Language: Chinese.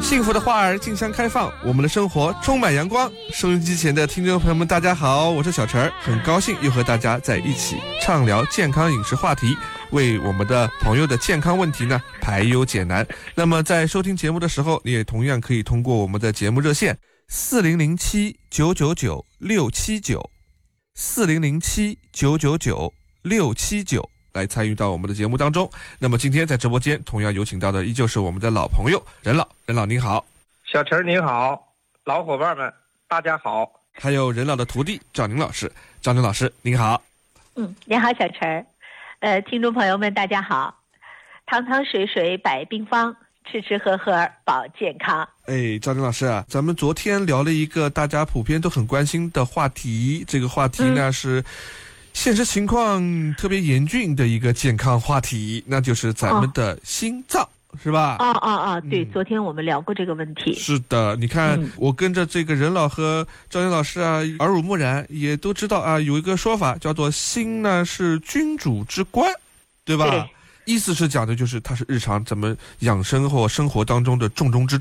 幸福的花儿竞相开放，我们的生活充满阳光。收音机前的听众朋友们，大家好，我是小陈儿，很高兴又和大家在一起畅聊健康饮食话题，为我们的朋友的健康问题呢排忧解难。那么在收听节目的时候，你也同样可以通过我们的节目热线4007-999-679，4007-999-679来参与到我们的节目当中。那么今天在直播间同样有请到的依旧是我们的老朋友任老。任老您好。 小陈您好，老伙伴们大家好。 还有任老的徒弟赵宁老师。赵宁老师您好。 你好小陈。听众朋友们大家好。汤汤水水百病方，吃吃喝喝保健康。 赵宁老师啊，咱们昨天聊了一个大家普遍都很关心的话题，这个话题呢是现实情况特别严峻的一个健康话题，那就是咱们的心脏，是吧？ 对，昨天我们聊过这个问题。 是的，你看，我跟着这个任老和赵宁老师啊，耳濡目染，也都知道啊，有一个说法叫做心呢是君主之官，对吧？对，意思是讲的就是它是日常咱们养生或生活当中的重中之